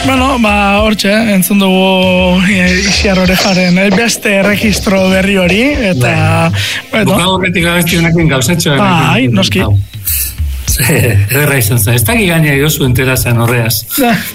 Bueno, hortxe, entzun dugu Ixiar Orejaren beste registro berri hori, eta... Buka horretik abesti honekin gauzatxoa. Bai, noski. Ederra izan zen, ez daki gaina jozu entera zen horreaz.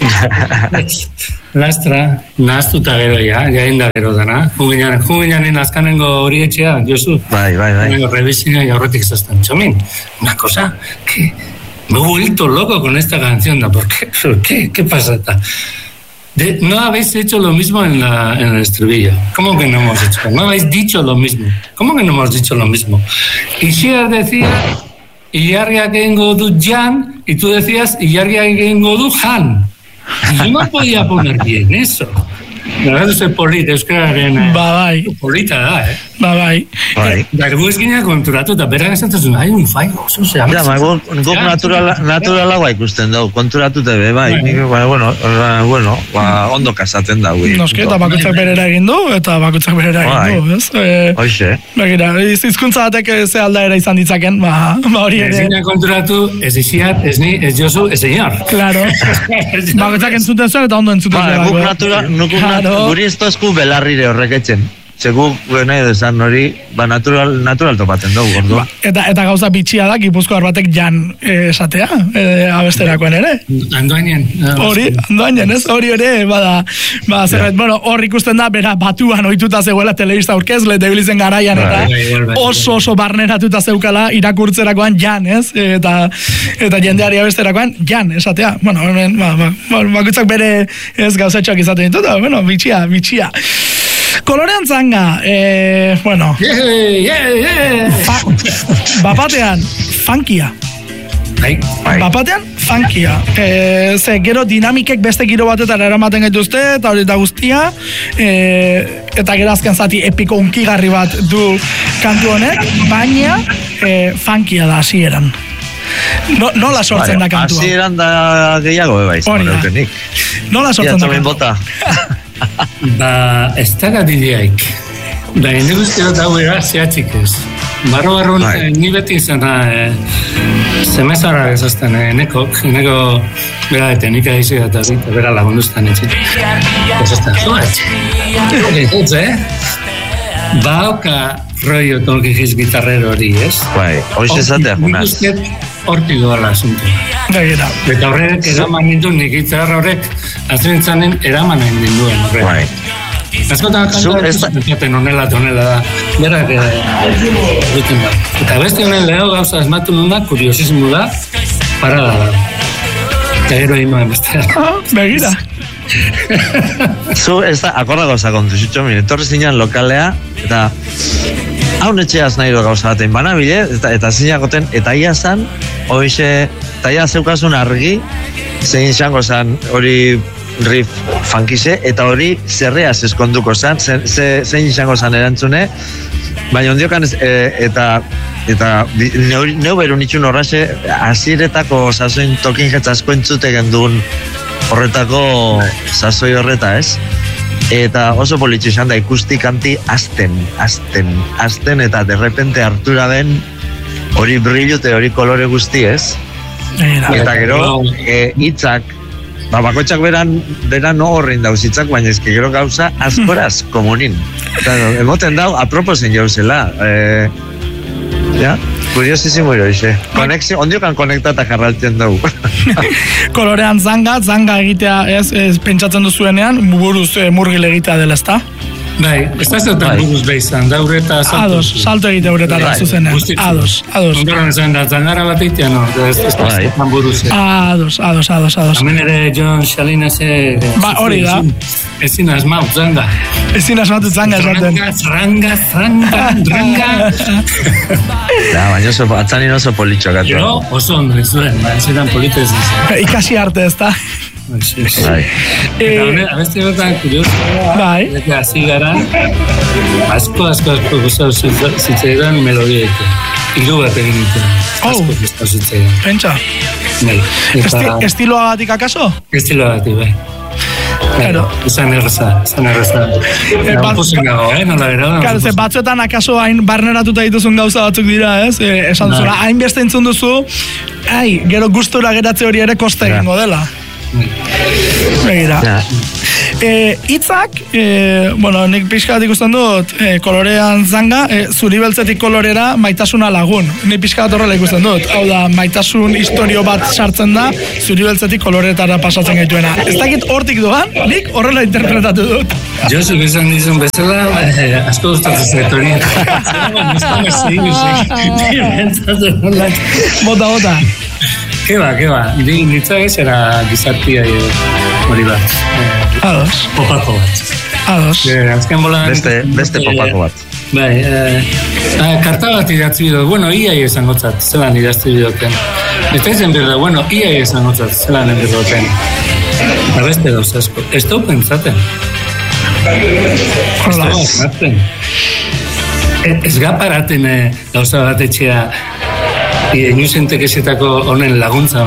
Lastra, nahaztuta gero jainda gero dana. Juginan azkanengo hori etxea, jozu. Bai. Revisina y horretik zaztan. Txomin, una cosa, que... Me he vuelto loco con esta canción, ¿no? ¿Por qué? ¿Qué pasa? No habéis hecho lo mismo en el estribillo. ¿Cómo que no hemos hecho? No habéis dicho lo mismo. ¿Cómo que no hemos dicho lo mismo? Y Xiar decía, Ilargiak egingo du Jan, y tú decías, Ilargiak egingo du Han. Y yo no podía poner bien eso. La verdad es polita, euskararen... Bai. Polita da, Bai. Dargu ez gina konturatu, eta berak esantzun, hai, un faigo, oso ze ametz. Ja, guk naturalagoa ikusten dugu, konturatu tebe, bai. Bueno, ondo kasaten da, hui. Noski, eta bakoitzak berera egin du, ez? Hoxe. Begira, izkuntza batek ze aldaera izan ditzaken, hori ere. Ez gina konturatu, ez Ixiar, ez ni, ez Josu, ez Iñor. Claro. Bakoitzak entzuten zuen, eta ondo entzuten zuen. Guri ez tozku belarrire horreketzen. Segu nahi dezan hori, natural topatzen dugu, gordo. Eta gauza bitxia da, Gipuzkoar batek Jan esatea, abesterakoen ere. Andoainen. Andoainen, ez? Hori ere, bada zerbait, bueno, hor ikusten da, bera batuan ohituta zegoela telebista aurkezle, debilizen garaian, eta oso barneratuta zeukala irakurtzerakoan Jan, ez? Eta jendeari abesterakoan Jan esatea. Bueno, hemen, bakutzak bere ez gauzatxoak izaten ditu, eta, bueno, bitxia. Kolorean zanga, bueno... Bapatean, funkia. Bapatean, funkia. Ze, gero dinamikek beste giro batetara eramaten gaituzte, eta hori da guztia, eta gero azken zati epiko unkigarri bat du kantu honek, baina funkia da hasieran. Nola sortzen da kantua? Hasieran da gehiago, baiz. Nola sortzen da kantua? Ez da gatileaik. Nik uste dut hau zehatzik ez. Barro, ni beti izan zemezarra ezazten neko bera nik adizu eta bera lagunduzten etxit. Ezazten, Bauka rollo tolkijiz gitarrero hori, ez? Hori esatea, junaz. Nik uste horti doala asunto. Eta horrek eraman ninduen, nik gitarra horrek azrentzanen eraman ninduen horrek. Azkotan kantatzen onela da. Berak duten da. Eta beste honen lehau gauza esmatu nuna, kuriosismo da, parada da. Eta gero inoen beste. Begira. Zu, ez da, akorda gauza kontu, zutxomin, etorri zinean lokalea, eta hau netxeaz nahi do gauza batein banabile, eta zinakoten, eta ia zan, eta ia zeukasun argi, zein izango zan hori riff funkise, eta hori zerreaz eskonduko zan, zein izango zan erantzune, baina ondiokan eta neu beru nitxun horraxe, aziretako sasoin tokin jetzasko entzuteken dugun horretako sasoi horreta, ez? Eta oso politxo izan da ikusti kanti azten, eta derrepente hartura den hori brillute, hori kolore guzti, ez? Eta gero, hitzak, bakoitzak beran no horrein dauz hitzak, baina ezke gero gauza askoraz komunin. Emoten dau, aproposen jauzela. Kuriosisimo iroixe. Ondiokan konektata jarraltzen dugu. Kolorean zanga egitea ez pentsatzen duzuenean, buruz murgil egitea dela, ezta? Bai, ez da zertan buruz behizan, da ureta salto. Salto egitea uretara zuzenean. Ados. Ondoran esan da, zangara bat eitea, no? Ez da zertan buruz. Ados. Hemen ere John Salinas hori da. Ezin asmaut zanga. Ezin asmatu zanga esaten. Ranga. Baina atzanin oso politxo gatu. Jo, oso ondo ez duen, zelan polito ez duen. Ikasi arte ez da. Eta abeste bertan kuriosoa, eta hasi gara, asko gustatu zitzaidan melodieak. Hiru bat egin ditu. Asko gustatu zitzaidan. Pentsa? Estiloagatik akaso? Estiloagatik, bai. Claro. Esan erreza. Pozik gago, nola bera. Claro, ze batzuetan akaso hain barneratuta dituzun gauza batzuk dira, ez? Esan duzula, hain beste entzun duzu, gero gustura geratze hori ere koste egingo dela. Begira. Itzak, bueno, nik pixkat ikusten dut, kolorean zanga, zuri beltzetik kolorera maitasuna lagun. Nik pixkat horrela ikusten dut. Hau da, maitasun historio bat sartzen da, zuri beltzetik koloretara pasatzen gaituena. Ez dakit hortik doan, nik horrela interpretatu dut. Jo, zuk esan dizun bezala, asko gustatzen zait hori. Bota. Keba. Nitzak ez era gizartia hori bat. Ados. Popako bat. Ados. Azken bolan... Beste popako bat. Bai, karta bat idatzi bidot, bueno, iai esan gotzat, zelan idazti bidoten. Ez da izan berda, bueno, iai esan gotzat, zelan berdoten. Beste dauz asko. Ez da pentsaten. Ez gaparaten gauza bat etxea inusentek esetako honen laguntza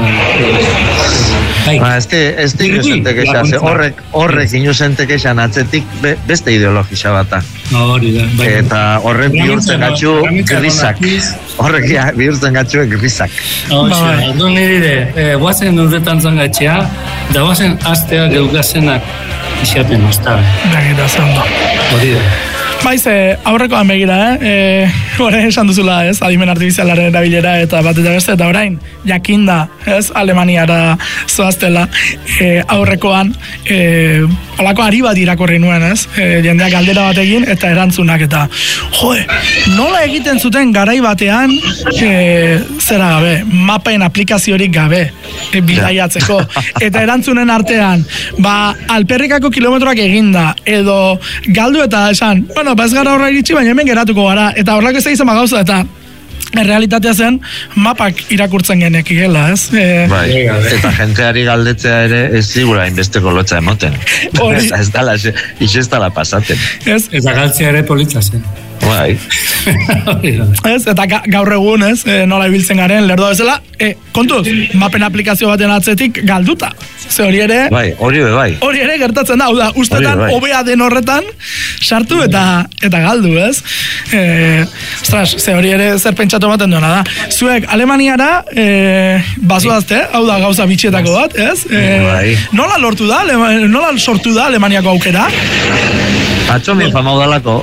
ez da inusentek esan horrek inusentek esan atzetik beste ideologisa bata eta horrek bihurtzen gatxu grisak horrek bihurtzen gatxu grisak ordu nire guazen urretan zangatxea da guazen astea geugazenak isapen ozta Begira zando hori da Baiz, aurrekoan begira, Hore esan duzula, adimen artifizialaren erabilera eta bat eta beste, eta orain, jakinda, Alemaniara zoaztela, aurrekoan, olako ari bat irakorri nuen, jendeak galdera bat egin, eta erantzunak, eta, nola egiten zuten garai batean, zera gabe, mapen aplikaziorik gabe, bidaiatzeko, eta erantzunen artean, alperrikako kilometroak eginda, edo galdu eta esan, bueno, ez gara horra iritsi, baina hemen geratuko gara, eta horrako ez egizan gauza, eta realitatea zen, mapak irakurtzen genekigela, ez? Bai, eta jenteari galdetzea ere ez zigura inbesteko lotza emoten. Ez dala pasaten. Eta galtzea ere politza zen. Bai. Eta gaur egun, nola ibiltzen garen, lerdo bezala, kontuz, mapen aplikazio baten atzetik galduta. Ze hori ere... Bai, hori bai. Hori ere gertatzen da, hau da, ustetan hobea den horretan sartu eta galdu, ez? Ostras, ze hori ere zer pentsatu ematen duena da. Zuek Alemaniara bazoazte, hau da gauza bitxietako bat, ez? Nola lortu da, nola sortu da Alemaniako aukera? Atxo mi fama udalako.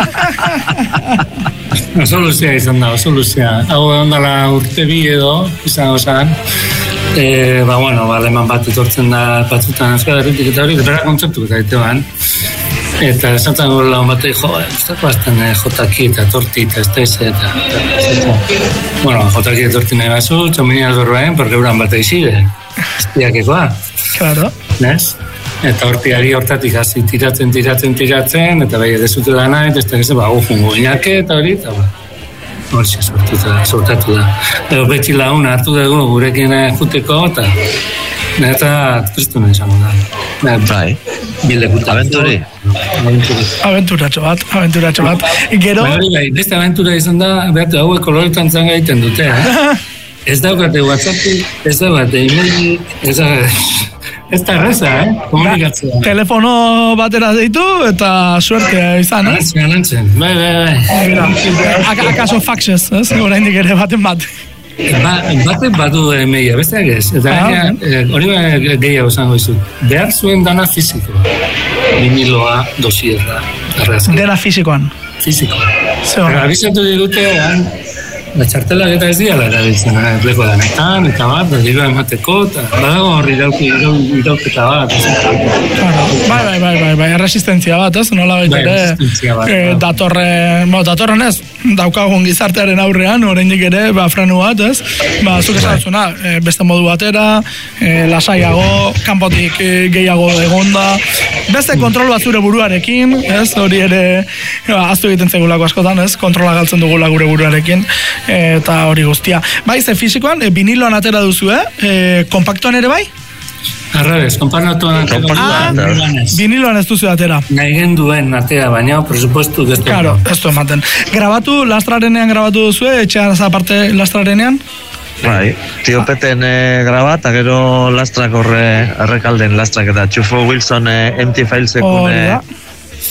Oso luzea izan da, oso luzea. Hau ondala urte bi edo, izan osan. Aleman bat etortzen da batzutan Euskal Herritik eta hori, bera kontzertu eta iteban. Eta esantzen gure lagun batei, guztako azten jotaki eta torti eta ez da eta... jotaki eta torti nahi bazu, txominia alberbaen, porque euran bat eizide. Espiakekoa. Claro. Nes? Eta hortiari hortatik hasi tiratzen, eta bai edezute dana, eta ez da gizte, jungo inake, eta hori, eta hori sortatu da. Ego betxi lagun hartu dugu gurekin juteko, eta tristuna izango da. Bai. Aventuri. Aventuratxo bat. Gero... Beste aventura izan da, behatu hauek koloretan zanga egiten dute, Ez daukate WhatsAppi, ez daukate emaili, ez da erreza, komunikatzea. Telefono batera deitu eta suertea izan, Lantzen. Bai. Akaso faxez, oraindik ere baten bat. Batek batu emaila, besteak ez. Eta hori gehiago zango izut. Behar zuen dana fizikoa. Viniloa, dosierra, arrazak. Dena fizikoan. Fizikoa. Abizatu digute, txartelak eta ez diala erabiltzen, pleko danetan, eta bat, dirua emateko, eta badago horri irauketa bat. Bai, resistentzia bat, ez? Nola baitere, datorren ez, daukagun gizartearen aurrean, oraindik ere, frenu bat, ez? Zuk esatzuna, beste modu batera, lasaiago, kanpotik gehiago egonda, beste kontrol bat zure buruarekin, ez? Hori ere, aztu egiten zegulako askotan, ez? Kontrola galtzen dugula gure buruarekin, eta hori guztia. Bai, ze fizikoan, viniloan atera duzu, kompaktuan ere bai? Arrabez, kompaktuan atera. Viniloan ez duzu atera. Nahi genduen atera, baina, presupuestu ez du. Claro, ez du ematen. Grabatu, lastrarenean grabatu duzu, etxean aparte lastrarenean? Bai, tiopeten grabat, agero lastrak horre, errekalden lastrak eta Txufo Wilson empty filesekun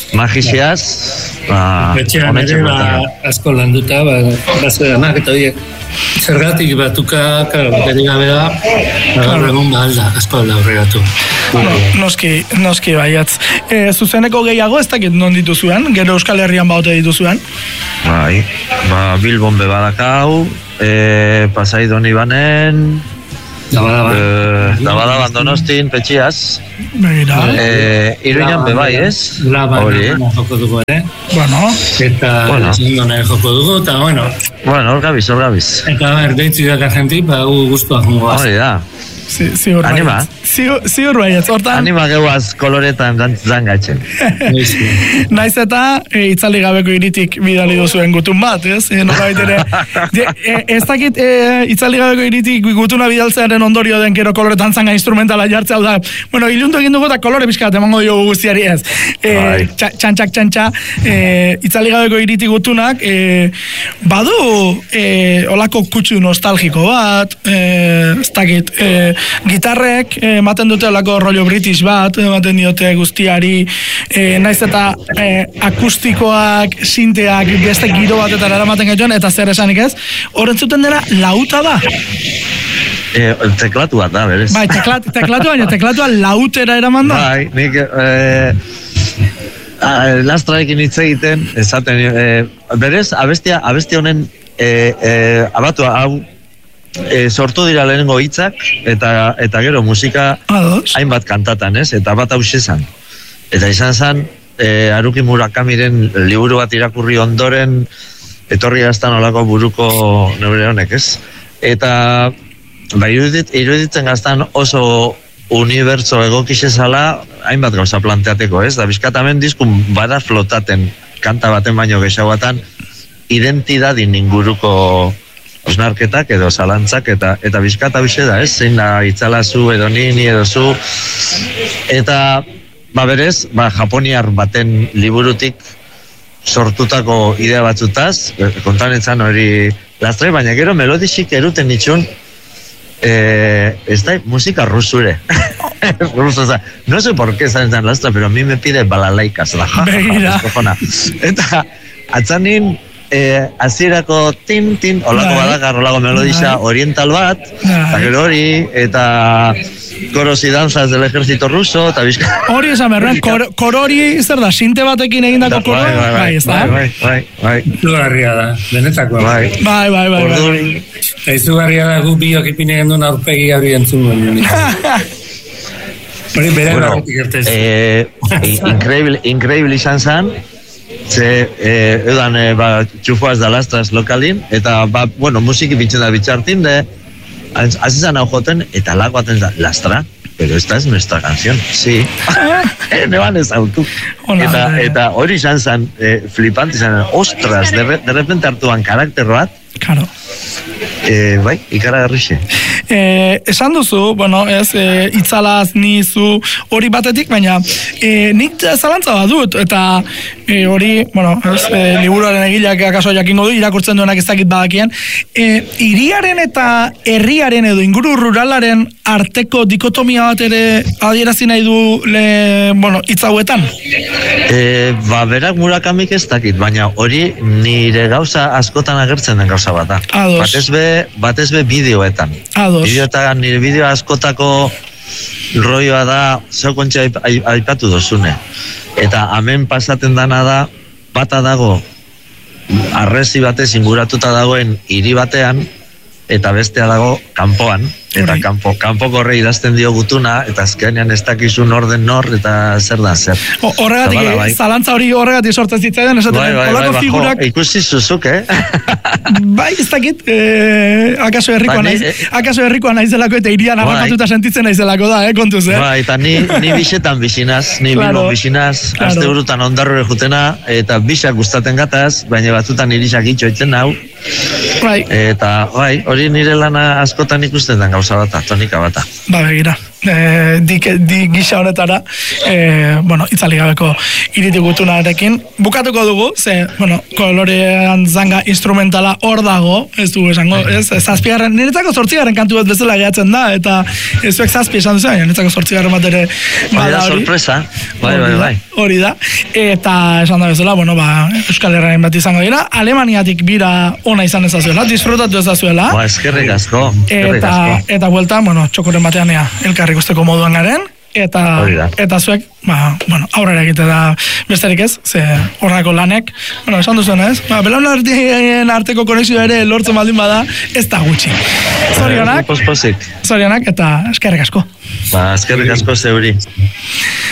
Magisiaz, Etxean ere, asko landuta, bazeranak eta horiek zergatik batuka, bere gabe da, gaur egun alda, asko alda horregatu. Noski baiatz. Zuzeneko gehiago, ez dakit non dituzuen, gero Euskal Herrian baute dituzuen? Bai, Bilbon bebadakau, Pasai Doni banen, Dabadaban Donostin, Petxiaz. Begira. Iruñan bebai, ez? Laban joko dugu ere. Bueno. Eta Zindona joko dugu, eta bueno. Bueno, hor gabiz. Eta deitzu daka jentik, guztua jungo hori da. Ziur Anima. Ziur baietz, hortan. Anima geuaz koloretan zangatzen. Naiz eta itzali gabeko iritik bidali duzuen gutun bat, ez? Nora baitere. Ez dakit itzali gabeko iritik gutuna bidaltzearen ondorio den kero koloretan zanga instrumentala jartzea, hau da, bueno, ilundu egin dugu eta kolore pixkat emango diogu guztiari ez. Txantxa, itzali gabeko iritik gutunak, badu olako kutsu nostalgiko bat, ez dakit, gitarrek ematen dute olako rollo british bat, ematen diote guztiari, naiz eta akustikoak, sinteak, beste giro batetara eramaten gaituen, eta zer esanik ez, horrentzuten dela lauta da. Teklatu bat da, berez. Bai, teklatu baina, teklatua lautera eraman da. Bai, nik Lastraekin hitz egiten, esaten, berez, abestia honen abatua hau, sortu dira lehenengo hitzak eta gero musika hainbat kantatan, ez? Eta bat hau zezan. Eta izan zen, Haruki Murakamiren liburu bat irakurri ondoren etorri gaztan olako buruko neure honek, ez? Eta iruditzen gaztan oso unibertso egokixezala hainbat gauza planteateko, ez? Da bizkatamen diskun bada flotaten kanta baten baino gehiagoatan identidadin inguruko osnarketak edo zalantzak eta bizkata bize da, ez? Zein da itzalazu edo nini edo zu. Eta, berez, japoniar baten liburutik sortutako idea batzutaz, kontanetzan hori Lastre, baina gero melodixik eruten nitxun, ez da, musika rusure. No sé por qué salen tan Lastra, pero a mí me pide balalaikas. Begira. Eta, atzanin, hasierako tin, olako badakar, olako melodisa oriental bat, eta gero hori, eta koros y danzas del ejército ruso, eta bizka... Hori esan berren, korori, zer da, sinte batekin egindako koro? Bai, ez da? Bai. Izugarria da, benetako. Bai. Izugarria da, gu biok ipine gendun aurpegi hori entzun. Hori bere batetik ertez. Increíble izan zen, edan txufoaz da Lastras lokalin, eta musiki bintzen da bitxartin, azizan hau joten, eta lagoaten da, Lastra, pero esta es nuestra canción, sí. Neban ez autu. Eta hori izan zen, flipant izan, ostras, de repente hartuan karakter bat, claro. Bai, ikaragarrixe. Esan duzu, itzalaz, nizu, hori batetik, baina nik zalantza bat dut, eta hori, liburuaren egileak akaso jakingo du, irakurtzen duenak ez dakit badakien, hiriaren eta herriaren edo inguru ruralaren arteko dikotomia bat ere adierazi nahi du hitz hauetan? Berak Murakamik ez dakit, baina hori nire gauza askotan agertzen den gauza bat da. Batez be bideoetan. Bideoetan, nire bideo askotako roioa da, zeukontxe aipatu dozune. Eta hemen pasaten dana da, bata dago, arrezi batez inguratuta dagoen hiri batean, eta bestea dago kanpoan, eta kanpoko horre idazten dio gutuna, eta azkenean ez dakizun orden nor, eta zer da zer. Horregatik, zalantza hori horregatik sortzen zitzaidan, olako figurak... Ikusi zuzuk, Bai, ez dakit, akaso herrikoa naizelako, eta irian harrapatuta sentitzen naizelako da, kontuz, Bai, eta ni bixetan bizinaz, ni bilbon bizinaz, azte burutan ondarrure jutena, eta bixak gustaten gataz, baina batzutan irisak itxoitzen hau, eta, hori nire lana askotan ikusten den gauza bata, tonika bata. Begira. dik gisa honetara, bueno, itzali gabeko iritik gutunarekin. Bukatuko dugu, ze, bueno, kolorean zanga instrumentala hor dago, ez du esango, ez, zazpigarren, niretzako 8. kantu bat bezala gehatzen da, eta ez zuek 7 esan duzu, niretzako 8. bat ere bada hori. Sorpresa, bai. Hori da, eta esan da bezala, bueno, Euskal Herriaren bat izango dira, Alemaniatik bira ona izan ezazuela, disfrutatu ezazuela. Eskerrik asko. Eta buelta, bueno, txokoren batean elkarrik usteko moduan garen, eta zuek, bueno, aurrera egite da besterik ez, ze horrako lanek, bueno, esan duzuen ez, belaunaldien arteko konexioa ere lortzen baldin bada, ez da gutxi. Zorionak, eta eskerrik asko. Eskerrik asko zeuri.